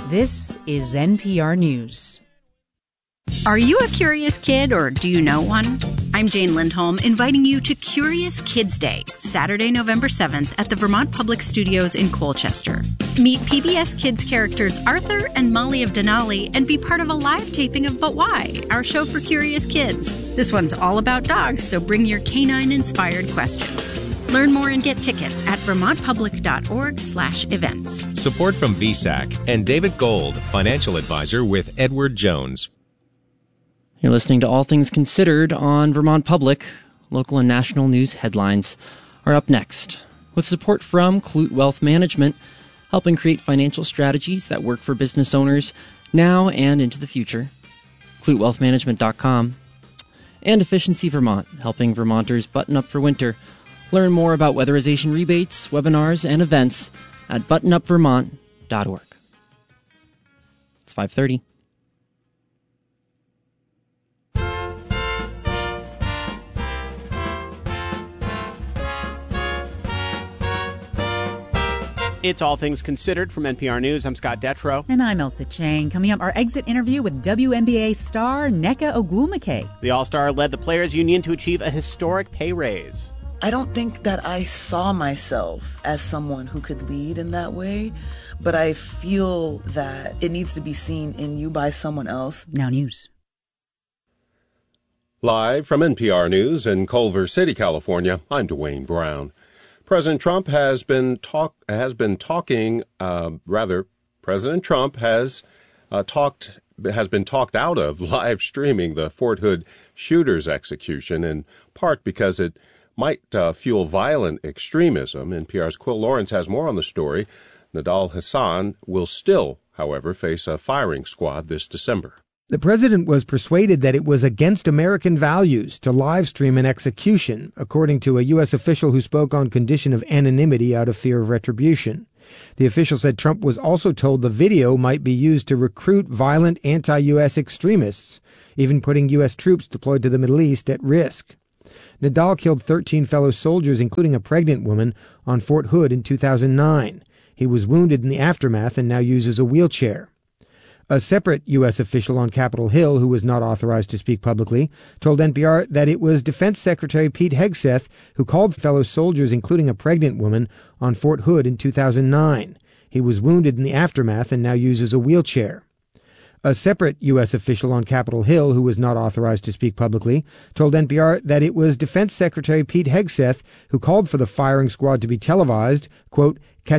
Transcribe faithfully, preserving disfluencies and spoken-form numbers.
This is N P R News. Are you a curious kid or do you know one? I'm Jane Lindholm, inviting you to Curious Kids Day, Saturday, November seventh at the Vermont Public Studios in Colchester. Meet P B S Kids characters Arthur and Molly of Denali and be part of a live taping of But Why?, our show for curious kids. This one's all about dogs, so bring your canine-inspired questions. Learn more and get tickets at vermontpublic.org slash events. Support from V SAC and David Gold, financial advisor with Edward Jones. You're listening to All Things Considered on Vermont Public. Local and national news headlines are up next. With support from Clute Wealth Management, helping create financial strategies that work for business owners now and into the future. clute wealth management dot com. And Efficiency Vermont, helping Vermonters button up for winter. Learn more about weatherization rebates, webinars, and events at button up vermont dot org. It's five thirty. It's All Things Considered from N P R News. I'm Scott Detrow. And I'm Elsa Chang. Coming up, our exit interview with W N B A star Nneka Ogwumike. The All-Star led the Players Union to achieve a historic pay raise. I don't think that I saw myself as someone who could lead in that way, but I feel that it needs to be seen in you by someone else. Now News. Live from N P R News in Culver City, California, I'm Dwayne Brown. President Trump has been talk has been talking. Uh, rather, President Trump has uh, talked has been talked out of live streaming the Fort Hood shooter's execution, in part because it might uh, fuel violent extremism. N P R's Quill Lawrence has more on the story. Nidal Hasan will still, however, face a firing squad this December. The president was persuaded that it was against American values to live stream an execution, according to a U S official who spoke on condition of anonymity out of fear of retribution. The official said Trump was also told the video might be used to recruit violent anti-U S extremists, even putting U S troops deployed to the Middle East at risk. Nidal killed thirteen fellow soldiers, including a pregnant woman, on Fort Hood in two thousand nine. He was wounded in the aftermath and now uses a wheelchair. A separate U S official on Capitol Hill, who was not authorized to speak publicly, told N P R that it was Defense Secretary Pete Hegseth who called fellow soldiers, including a pregnant woman, on Fort Hood in two thousand nine. He was wounded in the aftermath and now uses a wheelchair. A separate U S official on Capitol Hill, who was not authorized to speak publicly, told N P R that it was Defense Secretary Pete Hegseth who called for the firing squad to be televised, quote,